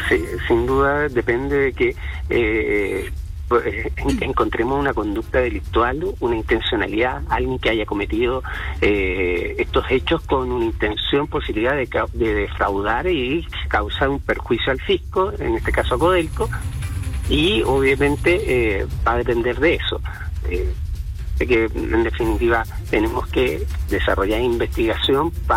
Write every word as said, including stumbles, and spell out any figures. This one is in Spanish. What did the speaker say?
sí, sin duda depende de que eh, encontremos una conducta delictual, una intencionalidad, alguien que haya cometido eh, estos hechos con una intención, posibilidad de, de defraudar y causar un perjuicio al fisco, en este caso a Codelco, y obviamente eh, va a depender de eso. Eh, de que en definitiva tenemos que desarrollar investigación para